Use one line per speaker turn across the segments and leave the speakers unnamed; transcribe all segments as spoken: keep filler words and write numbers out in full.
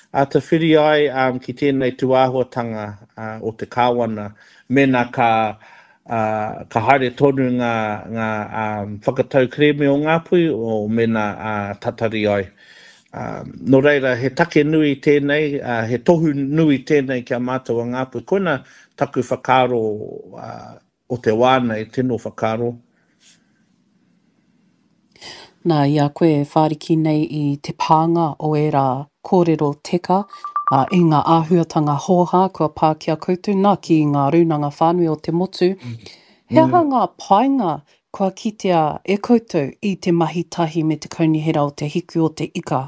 a te whiri ai um, ki tēnei tuāhuatanga uh, o te kāwana, mena ka, uh, ka haere tonu ngā, ngā um, whakatau kreme o ngā pui o mena uh, tatari ai. Um, no reira, he take nui tēnei, uh, he tohu nui tēnei kia mātua ngā pui. Koina taku whakaro uh, o te wāna e tino whakaro.
Nā, ia koe whāriki nei i te pānga o e rā kōrero teka, uh, i ngā āhuatanga hoha kua pā kia koutou, nā ki ngā rūnanga whānui o te motu. Mm. Hea mm. ngā painga kua kitea e koutou i te mahi tahi me te kaunihera o te hiku o te ika?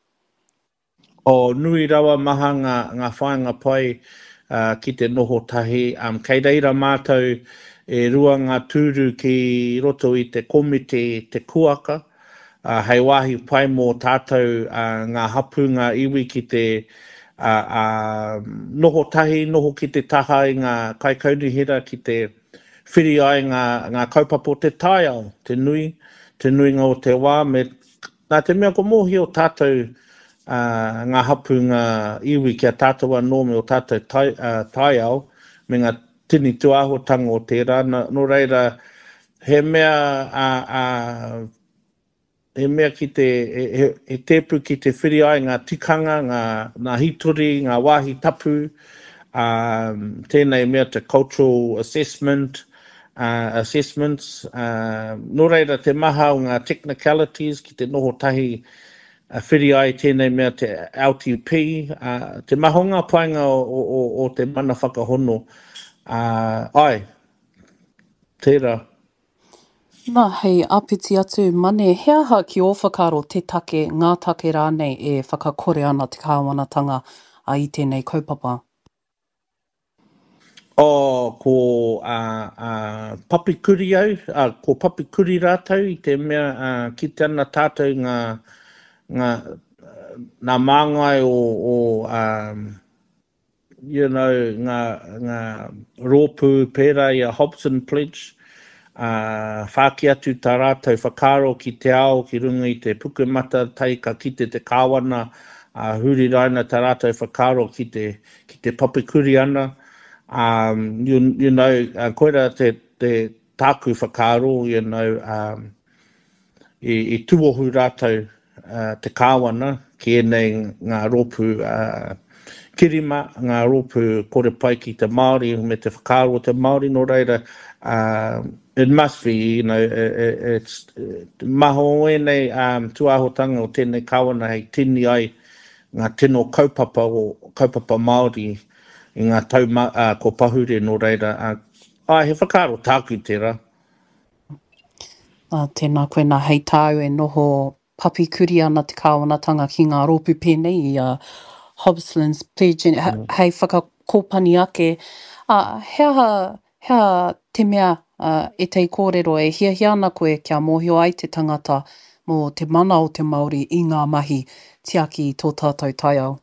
O nui rawa maha ngā, ngā whainga pai uh, ki te noho tahi. Um, kei reira mātou e rua ngā tūru ki roto i te komite te kuaka. Uh, hei wahi pai mō tātou uh, ngā hapu, ngā iwi ki te uh, uh, noho tahi, noho ki te taha i ngā kaikaunihira ki te whiri ai ngā, ngā kaupapa o te taiao, te nui, te nuinga o te wā. Me, nā te mea ko mōhi o tātou uh, ngā hapu, ngā iwi ki a tātou anō me o tātou tai, uh, taiao, me ngā tini tuāhotanga o tērā. No, no reira, he mea a uh, uh, he mea ki te, he, he tepu ki te whiri ai ngā tikanga, ngā, ngā hitori, ngā wāhi tapu, um, tēnei mea te cultural assessment, uh, assessments, uh, no reira te maha o ngā technicalities ki te noho tahi uh, whiri ai tēnei mea te L T P, uh, te maha o ngā painga o, o, o te mana whakahono. Uh, ai, tērā.
Nā, hei, apiti atu mane, hea ha ki o whakaro te take, ngā take rānei e whakakore ana te kāwanatanga a i tēnei kaupapa?
O, ko uh, uh, papikuri au, uh, ko papikuri rātau i te mea uh, ki tēnā tātou ngā, ngā, ngā māngai o, o um, you know, ngā, ngā rōpū pērā i a Hobson Pledge, Uh, whāki atu tā rātou whakaro ki te ao, ki runga i te pukumata, taika ki te te kāwana, uh, huri raina tā rātou whakaro ki te, ki te papikuri ana. Um, you, you know, uh, koera te, te tāku whakaro, you know, um, i, i tuohu rātou uh, te kāwana, ki enei ngā rōpū uh, kirima, ngā rōpū kore pai ki te Māori, me te whakaro te Māori, no reira, uh, it must be, you know, it, it's uh, maho enei um, tuahotanga o tēnei kawana hei tini ai ngā tino kaupapa o kaupapa Māori i ngā tau ma, uh, ko pahure no reira. Uh, ai, he whakaro tāku tērā.
Uh, tēnā koe nā hei tāu e noho papi kuri ana te kāwanatanga ki ngā rōpū pēnei i uh, Hobson's Pledge, mm. hei whakakōpani ake. Uh, hea, hea te mea uh, e tei kōrero e hia hia ana koe kia mōhio ai te tangata mō te mana o te Māori i ngā mahi tiaki i tō tātou taiao.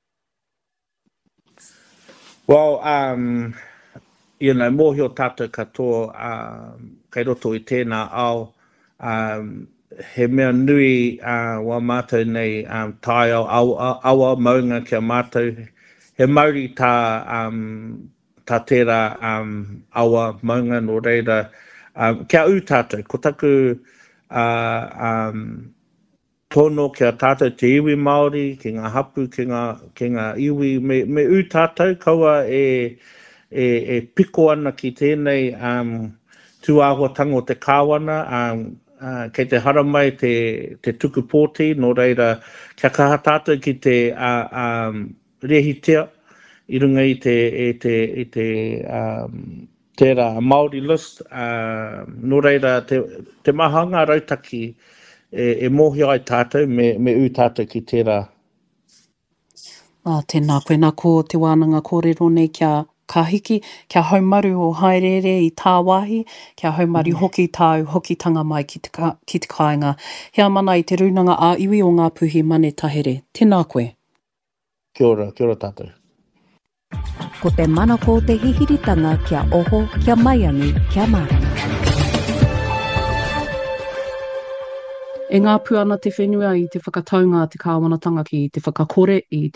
Well, um, you know, mōhio tātou katoa, um, kei roto i tēnā ao, um, he mea nui uh, wa mātou nei um, taiao, awa, awa maunga kia mātou, he mauri tā um, tā tērā um, awa maunga no reira. Um, kia u tātou, ko taku uh, um, tono kia tātou te iwi Māori, ki ngā hapu, ki ngā, ki ngā iwi, me, me u tātou kaua e, e, e piko ana ki tēnei um, tuāhuatanga o te kāwana, um, uh, kei te haramai te, te tuku pōti, no reira kia kaha tātou ki te uh, um, rehitea, i runga i te, e te, e te um, tērā Māori list, uh, no reira te, te mahanga rautaki e, e mohi ai tātou me, me u tātou ki tērā.
Ah, tēnā koe nā ko te wānanga kōrero nei kia kahiki, kia haumaru o haerere i tā wāhi, kia haumaru mm. hoki tāu, hoki tanga mai ki te, ka, ki te kāinga. Hea mana i te runanga a iwi o ngā puhi mane tahere. Tēnā koe.
Kia ora, kia ora tātou.
Ko te mana ko te hihiritanga kia oho, kia maiangi, kia marama.
E ngā puana te whenua i te whakataunga te kāwanatanga ki te whakakore i